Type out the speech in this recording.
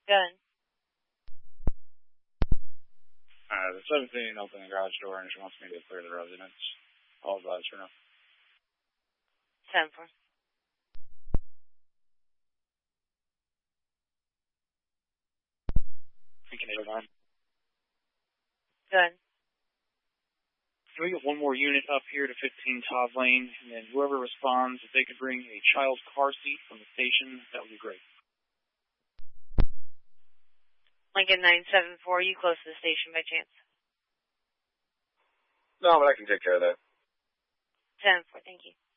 Good. The 17 opened the garage door and she wants me to clear the residence. All advise her now. 10-4. Beacon 809. Good. Can we get one more unit up here to 15 Todd Lane, and then whoever responds, if they could bring a child's car seat from the station, that would be great. Lincoln 974, you close to the station by chance? No, but I can take care of that. 10-4, thank you.